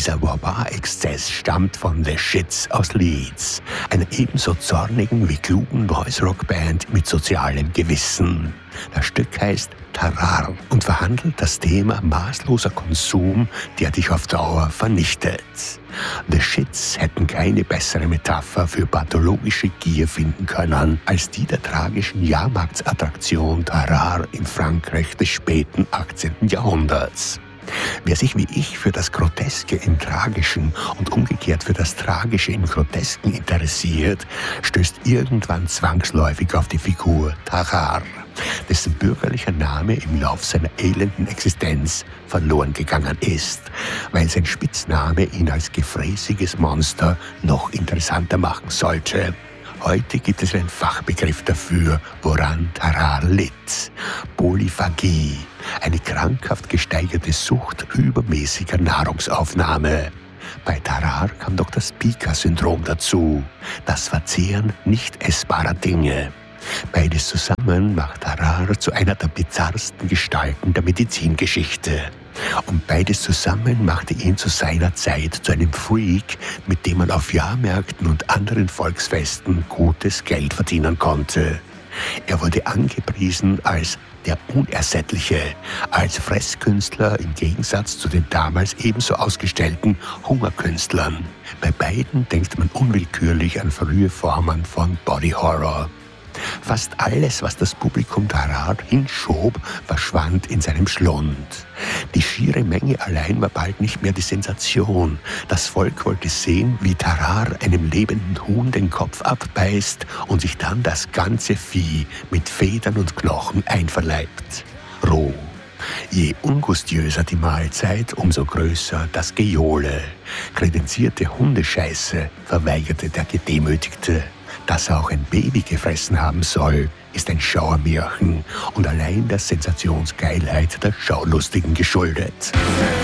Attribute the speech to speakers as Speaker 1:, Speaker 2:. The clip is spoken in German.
Speaker 1: Dieser Wah-Wah-Exzess stammt von The Shits aus Leeds, einer ebenso zornigen wie klugen Noise-Rock-Band mit sozialem Gewissen. Das Stück heißt Tarrar und verhandelt das Thema maßloser Konsum, der dich auf Dauer vernichtet. The Shits hätten keine bessere Metapher für pathologische Gier finden können als die der tragischen Jahrmarktsattraktion Tarrar in Frankreich des späten 18. Jahrhunderts. Wer sich wie ich für das Groteske im Tragischen und umgekehrt für das Tragische im Grotesken interessiert, stößt irgendwann zwangsläufig auf die Figur Tarrar, dessen bürgerlicher Name im Lauf seiner elenden Existenz verloren gegangen ist, weil sein Spitzname ihn als gefräßiges Monster noch interessanter machen sollte. Heute gibt es einen Fachbegriff dafür, woran Tarrar litt. Polyphagie, eine krankhaft gesteigerte Sucht übermäßiger Nahrungsaufnahme. Bei Tarrar kam doch das Pica-Syndrom dazu, das Verzehren nicht essbarer Dinge. Beides zusammen macht Tarrar zu einer der bizarrsten Gestalten der Medizingeschichte. Und beides zusammen machte ihn zu seiner Zeit zu einem Freak, mit dem man auf Jahrmärkten und anderen Volksfesten gutes Geld verdienen konnte. Er wurde angepriesen als der Unersättliche, als Fresskünstler im Gegensatz zu den damals ebenso ausgestellten Hungerkünstlern. Bei beiden denkt man unwillkürlich an frühe Formen von Body Horror. Fast alles, was das Publikum Tarrar hinschob, verschwand in seinem Schlund. Die schiere Menge allein war bald nicht mehr die Sensation. Das Volk wollte sehen, wie Tarrar einem lebenden Huhn den Kopf abbeißt und sich dann das ganze Vieh mit Federn und Knochen einverleibt. Roh. Je ungustiöser die Mahlzeit, umso größer das Gejohle. Kredenzierte Hundescheiße, verweigerte der Gedemütigte. Dass er auch ein Baby gefressen haben soll, ist ein Schauermärchen und allein der Sensationsgeilheit der Schaulustigen geschuldet.